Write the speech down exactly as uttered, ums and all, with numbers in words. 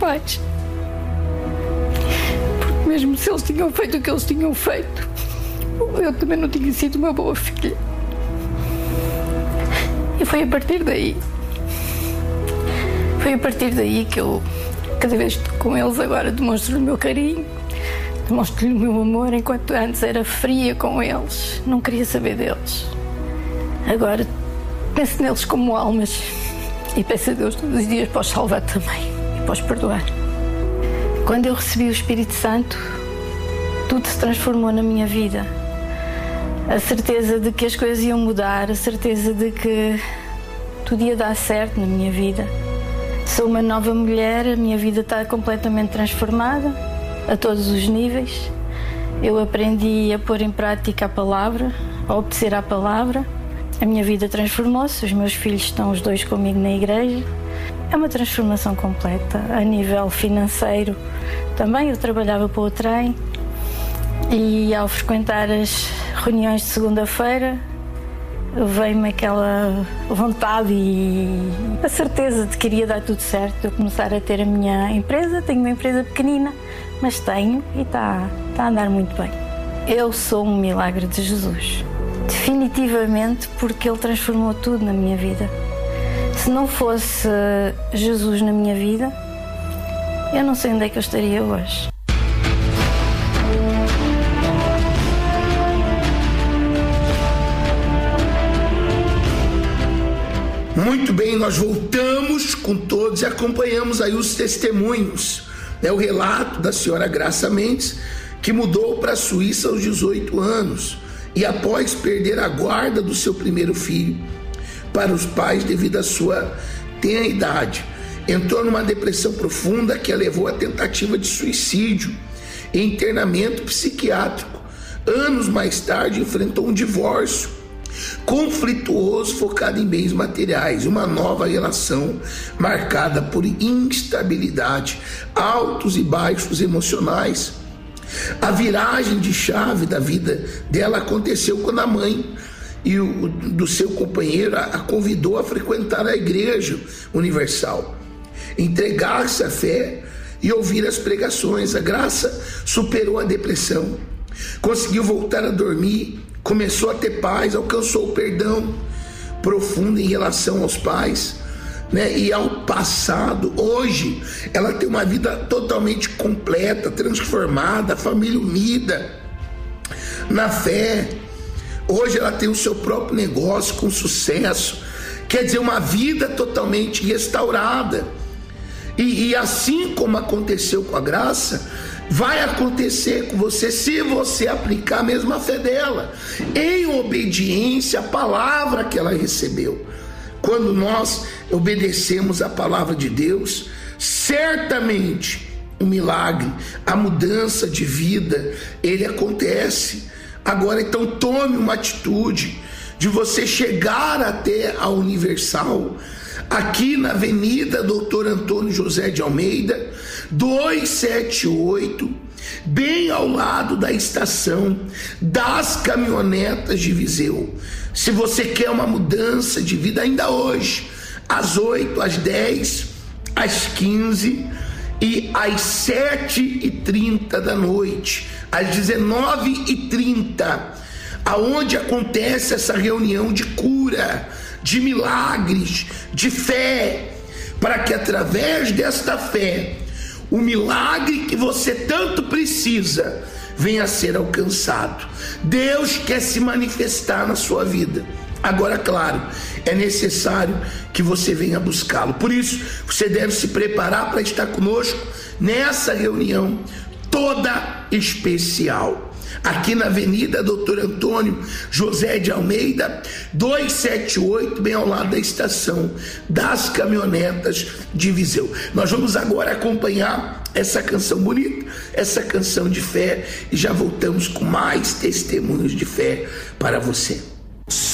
pais. Porque mesmo se eles tinham feito o que eles tinham feito, eu também não tinha sido uma boa filha. E foi a partir daí, foi a partir daí que eu, cada vez que estou com eles agora, demonstro-lhe o meu carinho, demonstro-lhe o meu amor, enquanto antes era fria com eles, não queria saber deles. Agora penso neles como almas e peço a Deus todos os dias para os salvar também e para os perdoar. Quando eu recebi o Espírito Santo, tudo se transformou na minha vida. A certeza de que as coisas iam mudar, a certeza de que tudo ia dar certo na minha vida. Sou uma nova mulher, a minha vida está completamente transformada, a todos os níveis. Eu aprendi a pôr em prática a palavra, a obedecer à palavra. A minha vida transformou-se, os meus filhos estão os dois comigo na igreja. É uma transformação completa. A nível financeiro também, eu trabalhava para o trem e ao frequentar as reuniões de segunda-feira veio-me aquela vontade e a certeza de que iria dar tudo certo. Eu começar a ter a minha empresa, tenho uma empresa pequenina, mas tenho e está, está a andar muito bem. Eu sou um milagre de Jesus. Definitivamente, porque Ele transformou tudo na minha vida. Se não fosse Jesus na minha vida, eu não sei onde é que eu estaria hoje. Muito bem, nós voltamos com todos e acompanhamos aí os testemunhos, né? O relato da senhora Graça Mendes, que mudou para a Suíça aos dezoito anos e após perder a guarda do seu primeiro filho para os pais devido à sua tenra idade, entrou numa depressão profunda que a levou à tentativa de suicídio e internamento psiquiátrico. Anos mais tarde enfrentou um divórcio conflituoso focado em bens materiais, uma nova relação marcada por instabilidade, altos e baixos emocionais. A viragem de chave da vida dela aconteceu quando a mãe e o, do seu companheiro a, a convidou a frequentar a Igreja Universal, entregar-se à fé e ouvir as pregações. A Graça superou a depressão, conseguiu voltar a dormir, começou a ter paz, alcançou o perdão profundo em relação aos pais, né, e ao passado. Hoje ela tem uma vida totalmente completa, transformada, família unida na fé. Hoje ela tem o seu próprio negócio com sucesso, quer dizer, uma vida totalmente restaurada. E, e assim como aconteceu com a Graça, vai acontecer com você se você aplicar a mesma fé dela, em obediência à palavra que ela recebeu. Quando nós obedecemos a palavra de Deus, certamente o milagre, a mudança de vida, ele acontece. Agora, então, tome uma atitude de você chegar até a Universal, aqui na Avenida Doutor Antônio José de Almeida, duzentos e setenta e oito, bem ao lado da estação das caminhonetas de Viseu. Se você quer uma mudança de vida ainda hoje, às oito, às dez, às quinze e às sete e trinta da noite, às dezenove e trinta, aonde acontece essa reunião de cura, de milagres, de fé, para que através desta fé, o milagre que você tanto precisa venha a ser alcançado. Deus quer se manifestar na sua vida. Agora, claro, é necessário que você venha buscá-lo. Por isso, você deve se preparar para estar conosco nessa reunião toda especial, aqui na Avenida Doutor Antônio José de Almeida, duzentos e setenta e oito, bem ao lado da estação das caminhonetas de Viseu. Nós vamos agora acompanhar essa canção bonita, essa canção de fé, e já voltamos com mais testemunhos de fé para você.